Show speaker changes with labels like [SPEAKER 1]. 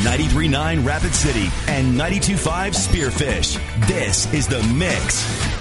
[SPEAKER 1] 93.9 Rapid City and 92.5 Spearfish. This is The Mix.